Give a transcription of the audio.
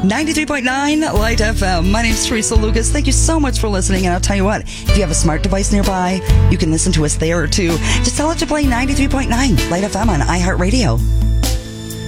93.9 Light FM. My name's Teresa Lucas. Thank you so much for listening. And I'll tell you what, if you have a smart device nearby, you can listen to us there too. Just tell it to play 93.9 Light FM on iHeartRadio.